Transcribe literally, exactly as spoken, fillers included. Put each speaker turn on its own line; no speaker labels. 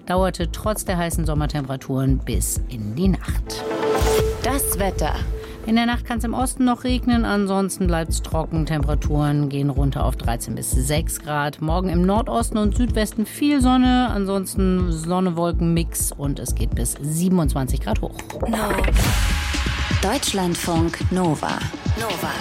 dauerte trotz der heißen Sommertemperaturen bis in die Nacht.
Das Wetter.
In der Nacht kann es im Osten noch regnen, ansonsten bleibt es trocken. Temperaturen gehen runter auf dreizehn bis sechs Grad. Morgen im Nordosten und Südwesten viel Sonne, ansonsten Sonne-Wolken-Mix und es geht bis siebenundzwanzig Grad hoch.
No. Deutschlandfunk Nova. Nova.